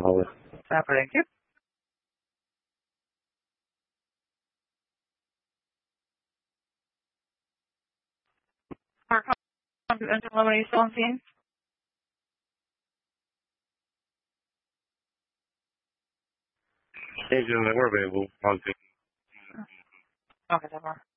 favor. Thank you. Mark, engine lemonade still on scene? Engine, we're available. Okay, 10 more.